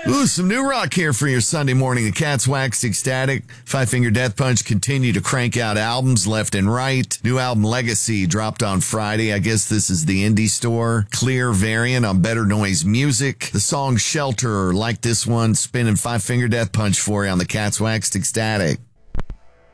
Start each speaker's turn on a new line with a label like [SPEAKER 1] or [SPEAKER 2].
[SPEAKER 1] Ooh, some new rock here for your Sunday morning. The Cats Waxed Ecstatic. Five Finger Death Punch continue to crank out albums left and right. New album Legacy dropped on Friday. I guess this is the indie store. Clear variant on Better Noise Music. The song Shelter, like this one, spinning Five Finger Death Punch for you on the Cats Waxed Ecstatic.